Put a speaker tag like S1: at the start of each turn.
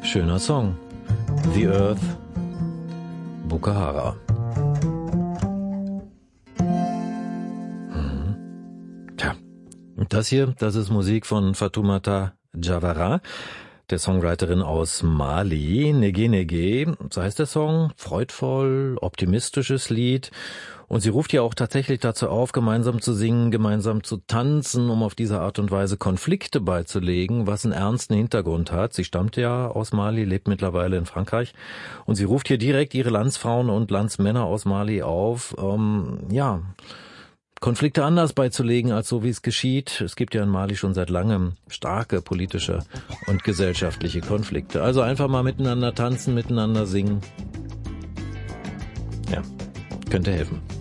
S1: Schöner Song. The Earth, Bukahara. Tja, und das hier, das ist Musik von Fatoumata Diawara, der Songwriterin aus Mali. Nege Nege, so heißt der Song, freudvoll, optimistisches Lied. Und sie ruft ja auch tatsächlich dazu auf, gemeinsam zu singen, gemeinsam zu tanzen, um auf diese Art und Weise Konflikte beizulegen, was einen ernsten Hintergrund hat. Sie stammt ja aus Mali, lebt mittlerweile in Frankreich. Und sie ruft hier direkt ihre Landsfrauen und Landsmänner aus Mali auf, Konflikte anders beizulegen, als so wie es geschieht. Es gibt ja in Mali schon seit langem starke politische und gesellschaftliche Konflikte. Also einfach mal miteinander tanzen, miteinander singen. Ja, könnte helfen.